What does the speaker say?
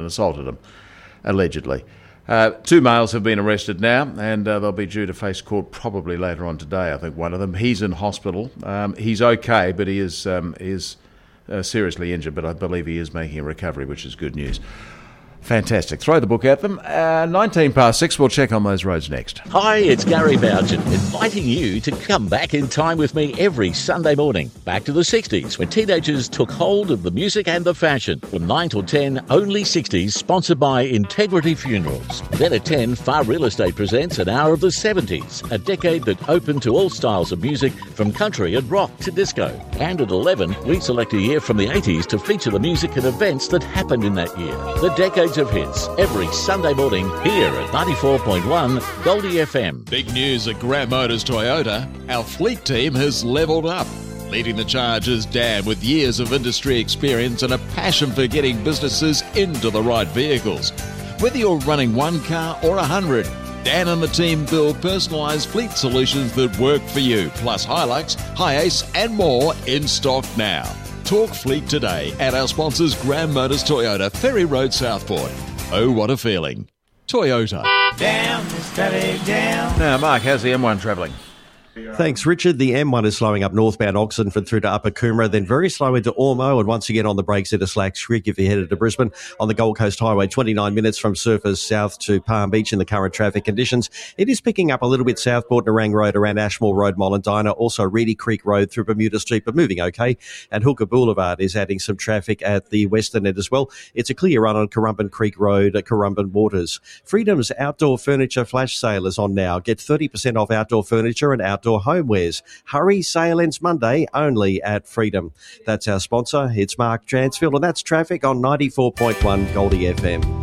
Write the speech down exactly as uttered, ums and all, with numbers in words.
and assaulted him, allegedly. Uh, two males have been arrested now, and uh, they'll be due to face court probably later on today, I think, one of them. He's in hospital. Um, he's okay, but he is, um, he is uh, seriously injured, but I believe he is making a recovery, which is good news. Fantastic. Throw the book at them. Uh, nineteen past six, we'll check on those roads next. Hi, it's Gary Bougen, inviting you to come back in time with me every Sunday morning. Back to the sixties, when teenagers took hold of the music and the fashion. From nine till ten, Only sixties, sponsored by Integrity Funerals. Then at ten, Far Real Estate presents an hour of the seventies, a decade that opened to all styles of music, from country and rock to disco. And at eleven, we select a year from the eighties to feature the music and events that happened in that year. The decade of hits every Sunday morning here at ninety-four point one Goldie F M. Big news at Grant Motors Toyota. Our fleet team has levelled up. Leading the charge is Dan, with years of industry experience and a passion for getting businesses into the right vehicles. Whether you're running one car or a hundred, Dan and the team build personalised fleet solutions that work for you, plus Hilux, Hi-Ace and more in stock now. Talk fleet today at our sponsors Grant Motors Toyota, Ferry Road, Southport. Oh, what a feeling. Toyota. Down, steady down. Now, Mark, how's the M one travelling? Thanks, Richard. The M one is slowing up northbound Oxenford through to Upper Coomera, then very slow into Ormo, and once again on the brakes into Slacks Creek if you're headed to Brisbane. On the Gold Coast Highway, twenty-nine minutes from Surfers south to Palm Beach in the current traffic conditions. It is picking up a little bit southbound Nerang Road around Ashmore Road, Mollendina, also Reedy Creek Road through Bermuda Street, but moving okay. And Hooker Boulevard is adding some traffic at the western end as well. It's a clear run on Currumbin Creek Road at Currumbin Waters. Freedom's outdoor furniture flash sale is on now. Get thirty percent off outdoor furniture and outdoor homewares. Hurry, sale ends Monday only at Freedom. That's our sponsor. It's Mark Transfield, and that's traffic on ninety-four point one Goldie F M.